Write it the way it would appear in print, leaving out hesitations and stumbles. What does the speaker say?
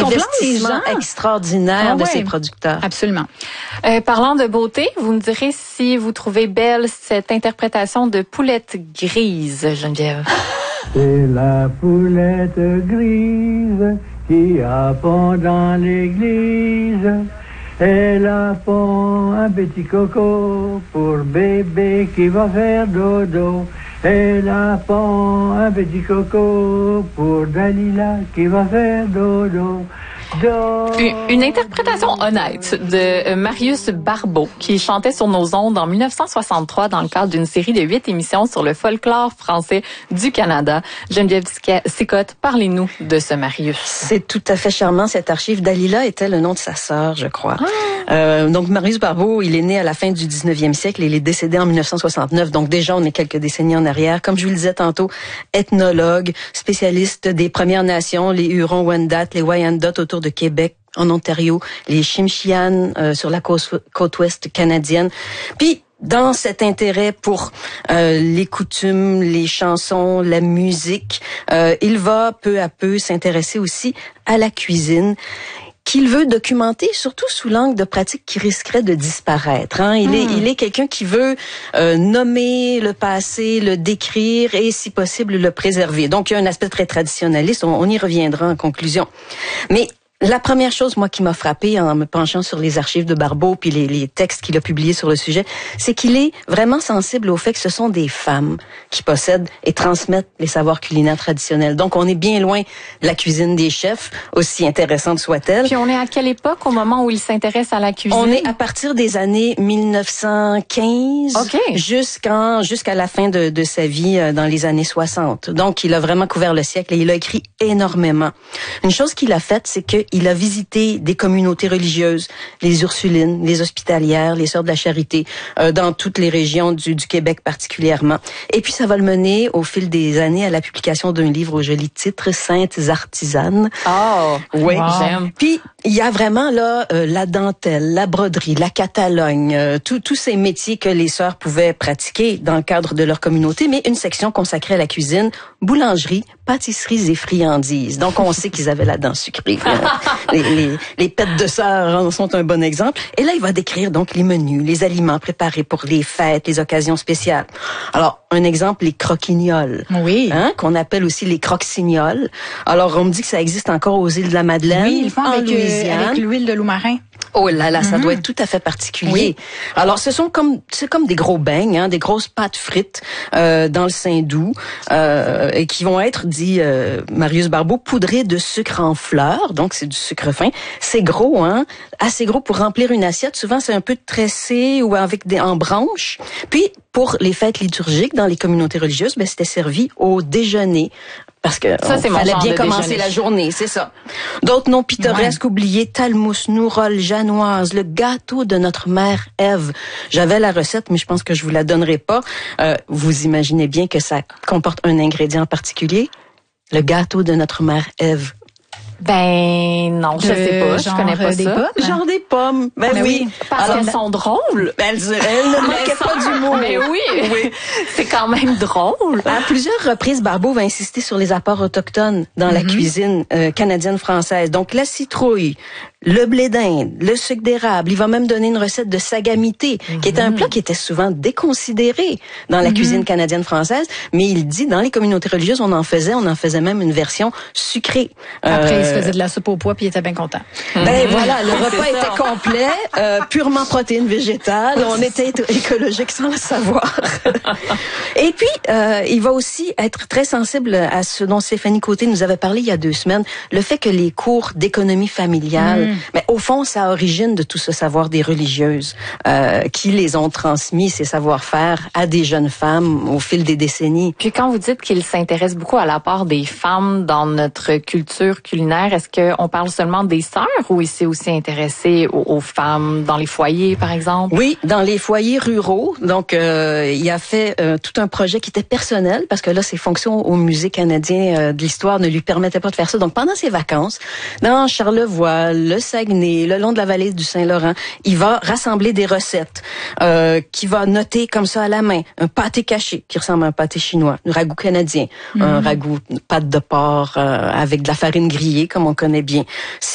l'investissement extraordinaire de ces producteurs. Absolument. Parlant de beauté, vous me direz si vous trouvez belle cette interprétation de Poulette grise, Geneviève. C'est la poulette grise qui a pond dans l'église. Elle a pond un petit coco pour bébé qui va faire dodo. Elle a pond un petit coco pour Dalila qui va faire dodo. Une interprétation honnête de Marius Barbeau qui chantait sur nos ondes en 1963 dans le cadre d'une série de 8 émissions sur le folklore français du Canada. Geneviève Sicotte, parlez-nous de ce Marius. C'est tout à fait charmant, cette archive. Dalila était le nom de sa sœur, je crois. Donc Marius Barbeau, il est né à la fin du 19e siècle et il est décédé en 1969. Donc déjà, on est quelques décennies en arrière. Comme je vous le disais tantôt, ethnologue, spécialiste des Premières Nations, les Hurons-Wendat, les Wyandot autour de Québec, en Ontario, les Tsimshian sur la côte ouest canadienne. Puis, dans cet intérêt pour les coutumes, les chansons, la musique, il va peu à peu s'intéresser aussi à la cuisine, qu'il veut documenter, surtout sous l'angle de pratiques qui risqueraient de disparaître. Il est quelqu'un qui veut nommer le passé, le décrire et, si possible, le préserver. Donc, il y a un aspect très traditionnaliste. On y reviendra en conclusion. Mais la première chose, moi, qui m'a frappée en me penchant sur les archives de Barbeau puis les textes qu'il a publiés sur le sujet, c'est qu'il est vraiment sensible au fait que ce sont des femmes qui possèdent et transmettent les savoirs culinaires traditionnels. Donc, on est bien loin de la cuisine des chefs, aussi intéressante soit-elle. Puis, on est à quelle époque au moment où il s'intéresse à la cuisine? On est à partir des années 1915 jusqu'à la fin de sa vie dans les années 60. Donc, il a vraiment couvert le siècle et il a écrit énormément. Une chose qu'il a faite, c'est que il a visité des communautés religieuses, les Ursulines, les Hospitalières, les Sœurs de la Charité, dans toutes les régions du Québec particulièrement. Et puis, ça va le mener au fil des années à la publication d'un livre au joli titre, Saintes artisanes. Oh, oui, j'aime. Puis, il y a vraiment là la dentelle, la broderie, la catalogne, tous ces métiers que les sœurs pouvaient pratiquer dans le cadre de leur communauté, mais une section consacrée à la cuisine, boulangerie, pâtisseries et friandises. Donc, on sait qu'ils avaient la dent sucrée. Les pêtes de sœurs en sont un bon exemple. Et là, il va décrire donc les menus, les aliments préparés pour les fêtes, les occasions spéciales. Alors, un exemple, les croquignoles. Oui. Qu'on appelle aussi les croquignoles. Alors, on me dit que ça existe encore aux îles de la Madeleine. Oui, ils font avec l'huile de loup-marin. Oh là là, ça doit être tout à fait particulier. Oui. Alors, c'est comme des gros beignes, des grosses pâtes frites dans le Saint-Doux et qui vont être, dit Marius Barbeau, poudrées de sucre en fleurs. Donc, c'est du sucre fin. C'est gros, assez gros pour remplir une assiette. Souvent, c'est un peu tressé ou en branches. Puis, pour les fêtes liturgiques dans les communautés religieuses, c'était servi au déjeuner. Parce que fallait bien commencer la journée, c'est ça. D'autres noms pittoresques oubliés, talmousse, nourolle, janoise, le gâteau de notre mère Ève. J'avais la recette, mais je pense que je vous la donnerai pas. Vous imaginez bien que ça comporte un ingrédient particulier, le gâteau de notre mère Ève. Ben non, je sais pas, je connais pas ça. Pommes? Genre des pommes. Ben oui. Parce qu'elles sont drôles. Elle ne manquait pas d'humour. Mais oui. C'est quand même drôle. À plusieurs reprises, Barbeau va insister sur les apports autochtones dans la cuisine canadienne-française. Donc la citrouille, le blé d'Inde, le sucre d'érable. Il va même donner une recette de sagamité, qui était un plat qui était souvent déconsidéré dans la cuisine canadienne-française. Mais il dit, dans les communautés religieuses, on en faisait même une version sucrée. Après, il se faisait de la soupe au pois puis il était bien content. Ben voilà, le repas était complet, purement protéines végétales. On était écologique sans le savoir. Et puis, il va aussi être très sensible à ce dont Stéphanie Côté nous avait parlé il y a 2 semaines, le fait que les cours d'économie familiale, mais au fond, ça origine de tout ce savoir des religieuses qui les ont transmis, ces savoir-faire, à des jeunes femmes au fil des décennies. Puis quand vous dites qu'il s'intéresse beaucoup à l'apport des femmes dans notre culture culinaire, est-ce qu'on parle seulement des sœurs ou il s'est aussi intéressé aux femmes dans les foyers, par exemple? Oui, dans les foyers ruraux. Donc, il a fait tout un projet qui était personnel parce que là, ses fonctions au Musée canadien de l'histoire ne lui permettaient pas de faire ça. Donc, pendant ses vacances, dans Charlevoix, le Saguenay, le long de la vallée du Saint-Laurent, il va rassembler des recettes qu'il va noter comme ça à la main. Un pâté caché qui ressemble à un pâté chinois, un ragoût canadien, un ragoût pâte de porc avec de la farine grillée comme on connaît bien.